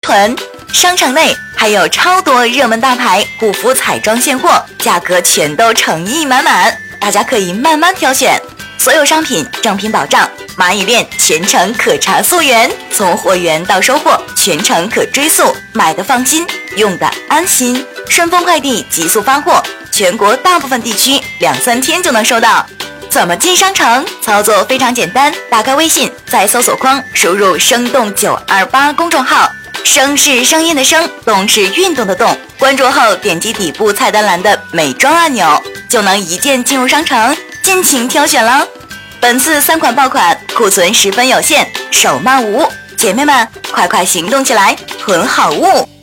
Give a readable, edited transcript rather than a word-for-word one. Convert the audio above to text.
囤。商城内还有超多热门大牌护肤彩妆现货，价格全都诚意满满，大家可以慢慢挑选。所有商品正品保障，蚂蚁链全程可查溯源，从货源到收货全程可追溯，买的放心，用的安心。顺丰快递急速发货，全国大部分地区2-3天就能收到。怎么进商城？操作非常简单，打开微信，在搜索框输入生动928公众号，声是声音的声，动是运动的动，关注后点击底部菜单栏的美妆按钮，就能一键进入商城，尽情挑选了。本次3款爆款库存十分有限，手慢无，姐妹们快快行动起来，囤好物。